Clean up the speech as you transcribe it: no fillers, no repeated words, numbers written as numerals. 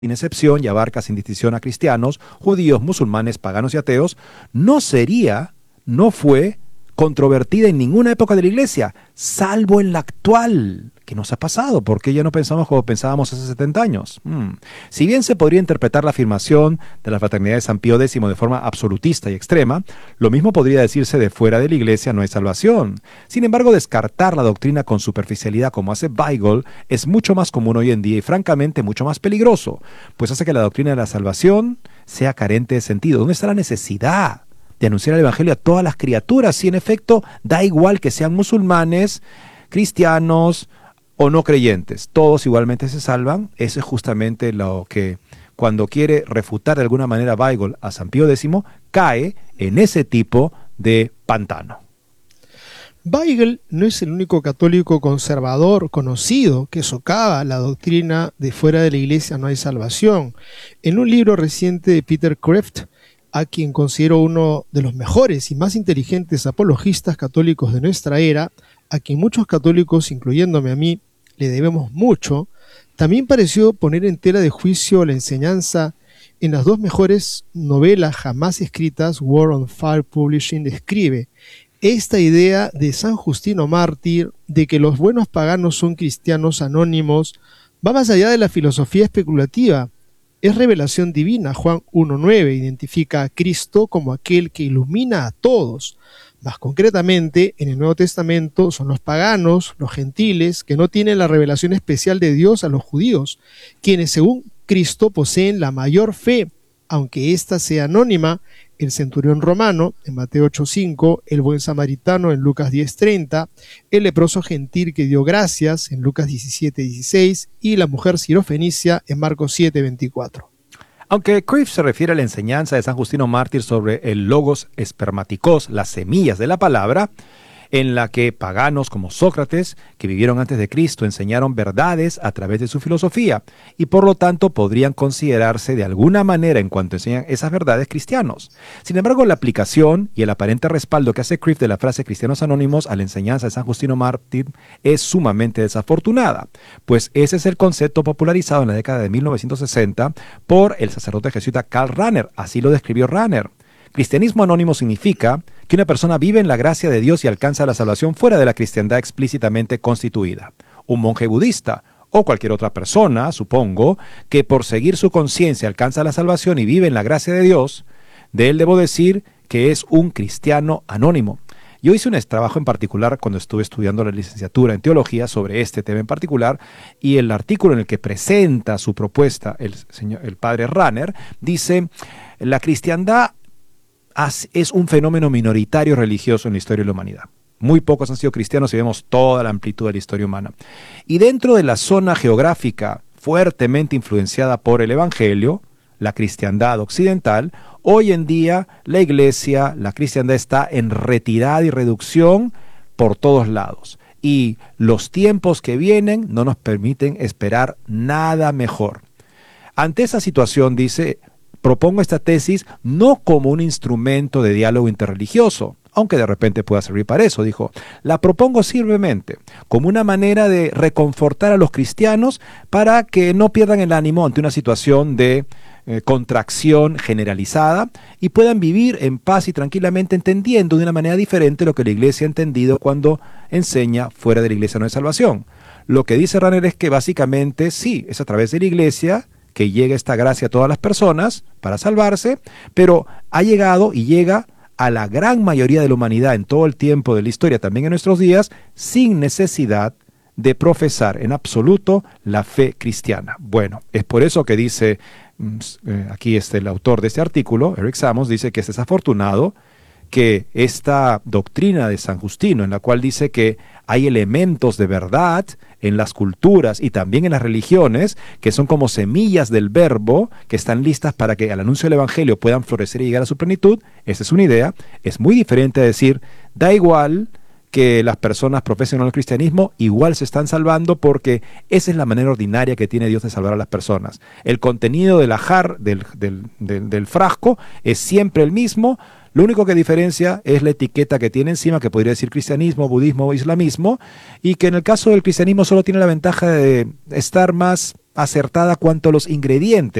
sin excepción y abarca sin distinción a cristianos, judíos, musulmanes, paganos y ateos, no fue controvertida en ninguna época de la Iglesia, salvo en la actual. ¿Qué nos ha pasado? ¿Por qué ya no pensamos como pensábamos hace 70 años? Si bien se podría interpretar la afirmación de la fraternidad de San Pío X de forma absolutista y extrema, lo mismo podría decirse de fuera de la Iglesia no hay salvación. Sin embargo, descartar la doctrina con superficialidad como hace Weigel es mucho más común hoy en día y francamente mucho más peligroso, pues hace que la doctrina de la salvación sea carente de sentido. ¿Dónde está la necesidad de anunciar el Evangelio a todas las criaturas si en efecto da igual que sean musulmanes, cristianos o no creyentes? Todos igualmente se salvan. Eso es justamente lo que, cuando quiere refutar de alguna manera Weigel a San Pío X, cae en ese tipo de pantano. Weigel no es el único católico conservador conocido que socava la doctrina de fuera de la Iglesia no hay salvación. En un libro reciente de Peter Kreeft, a quien considero uno de los mejores y más inteligentes apologistas católicos de nuestra era, a quien muchos católicos, incluyéndome a mí, le debemos mucho, también pareció poner en tela de juicio la enseñanza en las dos mejores novelas jamás escritas. War on Fire Publishing describe esta idea de San Justino Mártir de que los buenos paganos son cristianos anónimos, va más allá de la filosofía especulativa. Es revelación divina. Juan 1.9 identifica a Cristo como aquel que ilumina a todos. Más concretamente, en el Nuevo Testamento son los paganos, los gentiles, que no tienen la revelación especial de Dios a los judíos, quienes según Cristo poseen la mayor fe, aunque ésta sea anónima. El centurión romano, en Mateo 8.5, el buen samaritano, en Lucas 10.30, el leproso gentil que dio gracias, en Lucas 17.16, y la mujer sirofenicia, en Marcos 7.24. Aunque Kreeft se refiere a la enseñanza de San Justino Mártir sobre el logos espermaticos, las semillas de la palabra, en la que paganos como Sócrates, que vivieron antes de Cristo, enseñaron verdades a través de su filosofía, y por lo tanto podrían considerarse de alguna manera, en cuanto enseñan esas verdades, cristianos. Sin embargo, la aplicación y el aparente respaldo que hace Kreeft de la frase cristianos anónimos a la enseñanza de San Justino Mártir es sumamente desafortunada, pues ese es el concepto popularizado en la década de 1960 por el sacerdote jesuita Karl Rahner. Así lo describió Rahner. Cristianismo anónimo significa que una persona vive en la gracia de Dios y alcanza la salvación fuera de la cristiandad explícitamente constituida. Un monje budista o cualquier otra persona, supongo, que por seguir su conciencia alcanza la salvación y vive en la gracia de Dios, de él debo decir que es un cristiano anónimo. Yo hice un trabajo en particular cuando estuve estudiando la licenciatura en teología sobre este tema en particular, y el artículo en el que presenta su propuesta el padre Rahner dice: la cristiandad es un fenómeno minoritario religioso en la historia de la humanidad. Muy pocos han sido cristianos y vemos toda la amplitud de la historia humana. Y dentro de la zona geográfica fuertemente influenciada por el Evangelio, la cristiandad occidental, hoy en día la cristiandad está en retirada y reducción por todos lados. Y los tiempos que vienen no nos permiten esperar nada mejor. Ante esa situación, dice, propongo esta tesis no como un instrumento de diálogo interreligioso, aunque de repente pueda servir para eso, dijo. La propongo simplemente como una manera de reconfortar a los cristianos para que no pierdan el ánimo ante una situación de contracción generalizada y puedan vivir en paz y tranquilamente, entendiendo de una manera diferente lo que la Iglesia ha entendido cuando enseña fuera de la Iglesia no hay salvación. Lo que dice Rahner es que básicamente sí, es a través de la Iglesia que llega esta gracia a todas las personas para salvarse, pero ha llegado y llega a la gran mayoría de la humanidad en todo el tiempo de la historia, también en nuestros días, sin necesidad de profesar en absoluto la fe cristiana. Bueno, es por eso que dice, aquí el autor de este artículo, Eric Samos, dice que es desafortunado que esta doctrina de San Justino, en la cual dice que hay elementos de verdad en las culturas y también en las religiones, que son como semillas del verbo, que están listas para que al anuncio del Evangelio puedan florecer y llegar a su plenitud. Esa es una idea. Es muy diferente a decir, da igual que las personas profesen o no el cristianismo, igual se están salvando, porque esa es la manera ordinaria que tiene Dios de salvar a las personas. El contenido del frasco es siempre el mismo. Lo único que diferencia es la etiqueta que tiene encima, que podría decir cristianismo, budismo o islamismo, y que en el caso del cristianismo solo tiene la ventaja de estar más acertada cuanto a los ingredientes